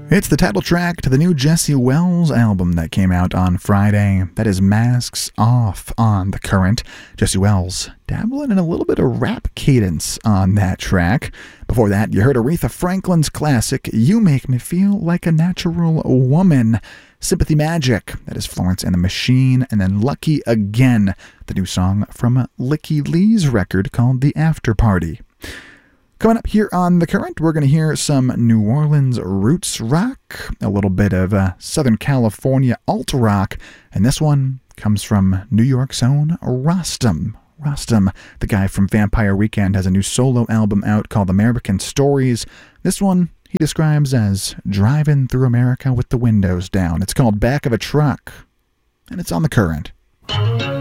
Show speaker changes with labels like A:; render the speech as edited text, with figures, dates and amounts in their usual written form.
A: It's the title track to the new Jesse Wells album that came out on Friday. That is Masks Off on The Current. Jesse Wells dabbling in a little bit of rap cadence on that track. Before that, you heard Aretha Franklin's classic, You Make Me Feel Like a Natural Woman. Sympathy Magic, that is Florence and the Machine. And then Lucky Again, the new song from Licky Lee's record called The After Party. Coming up here on The Current, we're going to hear some New Orleans roots rock, a little bit of Southern California alt rock, and this one comes from New York's own Rostam. Rostam, the guy from Vampire Weekend, has a new solo album out called American Stories. This one he describes as driving through America with the windows down. It's called Back of a Truck, and it's on The Current.